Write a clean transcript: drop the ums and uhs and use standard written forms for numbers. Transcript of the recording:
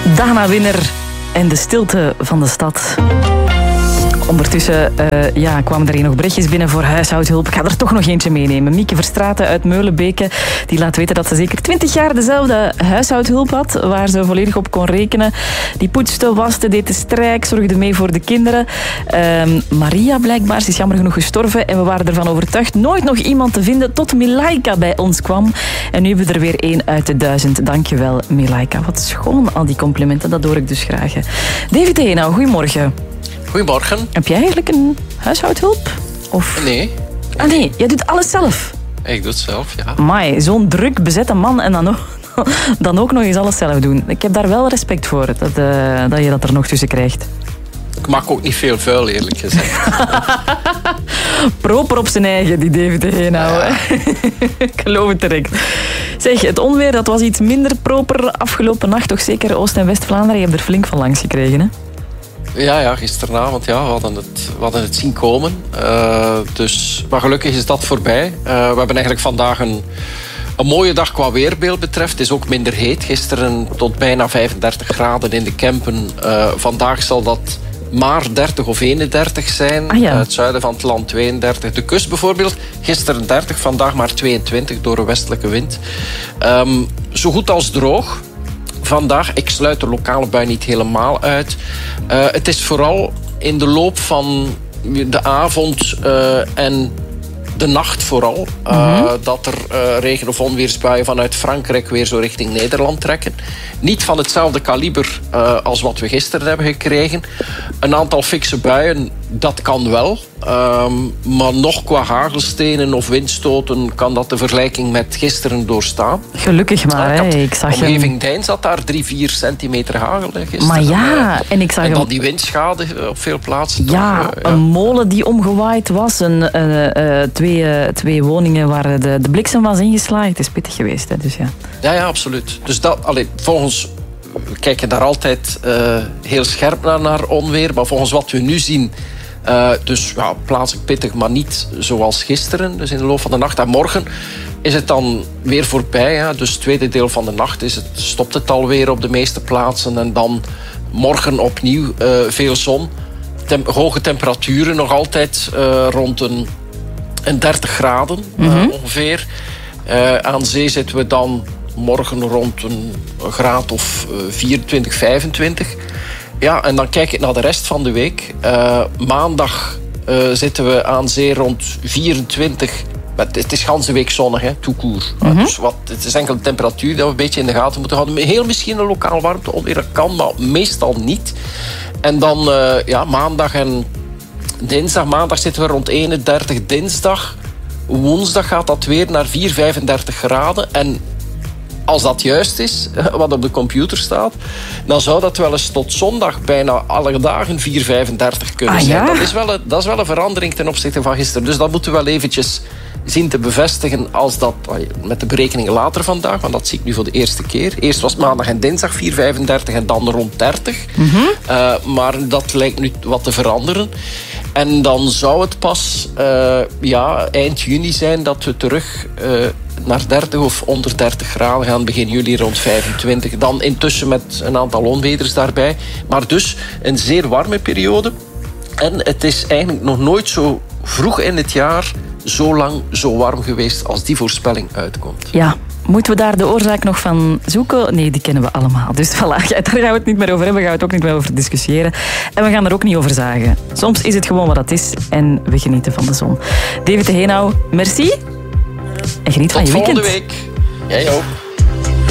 Dana Winner en de stilte van de stad. Ondertussen kwamen er hier nog berichtjes binnen voor huishoudhulp. Ik ga er toch nog eentje meenemen. Mieke Verstraeten uit Meulenbeke die laat weten dat ze zeker 20 jaar dezelfde huishoudhulp had, waar ze volledig op kon rekenen. Die poetste, waste, deed de strijk, zorgde mee voor de kinderen. Maria blijkbaar, ze is jammer genoeg gestorven en we waren ervan overtuigd nooit nog iemand te vinden tot Milaika bij ons kwam. En nu hebben we er weer 1 uit de 1000. Dankjewel, Milaika. Wat schoon, al die complimenten, dat hoor ik dus graag. David Henau, goedemorgen. Goedemorgen. Heb jij eigenlijk een huishoudhulp? Of... Nee. Ah nee, jij doet alles zelf? Ik doe het zelf, ja. Amai, zo'n druk bezette man en dan ook nog eens alles zelf doen. Ik heb daar wel respect voor, dat je dat er nog tussen krijgt. Ik maak ook niet veel vuil, eerlijk gezegd. Proper op zijn eigen, die David de Henau. Ja. Ik geloof het direct. Zeg, het onweer dat was iets minder proper afgelopen nacht. Toch zeker Oost- en West-Vlaanderen. Je hebt er flink van langs gekregen, hè? Ja, gisteravond we hadden het zien komen. Maar gelukkig is dat voorbij. We hebben eigenlijk vandaag een mooie dag qua weerbeeld betreft. Het is ook minder heet. Gisteren tot bijna 35 graden in de Kempen. Vandaag zal dat maar 30 of 31 zijn. Ah, ja. Het zuiden van het land 32. De kust bijvoorbeeld, gisteren 30, vandaag maar 22 door een westelijke wind. Zo goed als droog. Vandaag, ik sluit de lokale bui niet helemaal uit. Het is vooral in de loop van de avond en de nacht vooral... dat er regen- of onweersbuien vanuit Frankrijk weer zo richting Nederland trekken. Niet van hetzelfde kaliber als wat we gisteren hebben gekregen. Een aantal fikse buien, dat kan wel. Maar nog qua hagelstenen of windstoten kan dat de vergelijking met gisteren doorstaan. Gelukkig maar, hè. Ik zag omgeving Dein zat daar 3-4 centimeter hagel gisteren. Maar ja, en ik zag en dan die windschade op veel plaatsen. Ja, een molen die omgewaaid was. Twee woningen waar de bliksem was ingeslagen. Het is pittig geweest, hè, dus ja. Ja, absoluut. Dus volgens... We kijken daar altijd heel scherp naar onweer. Maar volgens wat we nu zien... plaatselijk pittig, maar niet zoals gisteren. Dus in de loop van de nacht. En morgen is het dan weer voorbij. Hè? Dus het tweede deel van de nacht stopt het alweer op de meeste plaatsen. En dan morgen opnieuw veel zon. Hoge temperaturen, nog altijd rond een 30 graden ongeveer. Aan zee zitten we dan morgen rond een graad of 24, 25. Ja, en dan kijk ik naar de rest van de week. Maandag zitten we aan zee rond 24. Het is ganse week zonnig, hè, tout court. Dus het is enkel de temperatuur dat we een beetje in de gaten moeten houden. Heel misschien een lokaal warmte onweer, dat kan, maar meestal niet. En dan maandag en dinsdag. Maandag zitten we rond 31, dinsdag. Woensdag gaat dat weer naar 35 graden. En als dat juist is, wat op de computer staat, dan zou dat wel eens tot zondag bijna alle dagen 4,35 kunnen zijn. Ja? Dat is wel een verandering ten opzichte van gisteren. Dus dat moeten we wel eventjes zien te bevestigen als dat met de berekeningen later vandaag, want dat zie ik nu voor de eerste keer. Eerst was maandag en dinsdag 4,35 en dan rond 30. Maar dat lijkt nu wat te veranderen. En dan zou het pas eind juni zijn dat we terug naar 30 of onder 30 graden gaan. Begin juli rond 25. Dan intussen met een aantal onweders daarbij. Maar dus een zeer warme periode. En het is eigenlijk nog nooit zo vroeg in het jaar zo lang zo warm geweest als die voorspelling uitkomt. Ja. Moeten we daar de oorzaak nog van zoeken? Nee, die kennen we allemaal. Dus voilà, daar gaan we het niet meer over hebben. Gaan we het ook niet meer over discussiëren. En we gaan er ook niet over zagen. Soms is het gewoon wat het is. En we genieten van de zon. David de Henau, merci. En geniet van je weekend. Tot volgende week. Jij ook.